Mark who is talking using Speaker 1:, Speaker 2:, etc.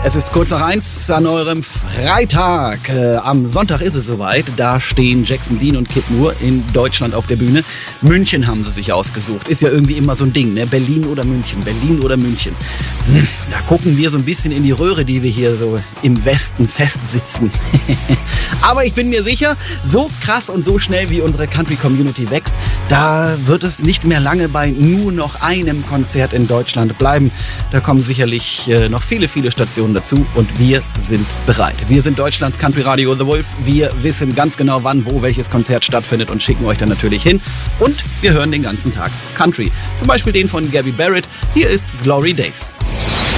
Speaker 1: Es ist kurz nach 1 an eurem Freitag. Am Sonntag ist es soweit. Da stehen Jackson Dean und Kid Moore in Deutschland auf der Bühne. München haben sie sich ausgesucht. Ist ja irgendwie immer so ein Ding, ne? Berlin oder München, Berlin oder München. Da gucken wir so ein bisschen in die Röhre, die wir hier so im Westen festsitzen. Aber ich bin mir sicher, so krass und so schnell wie unsere Country-Community wächst, da wird es nicht mehr lange bei nur noch einem Konzert in Deutschland bleiben. Da kommen sicherlich noch viele Stationen dazu und wir sind bereit. Wir sind Deutschlands Country Radio The Wolf. Wir wissen ganz genau, wann, wo welches Konzert stattfindet und schicken euch dann natürlich hin. Und wir hören den ganzen Tag Country. Zum Beispiel den von Gabby Barrett. Hier ist Glory Days.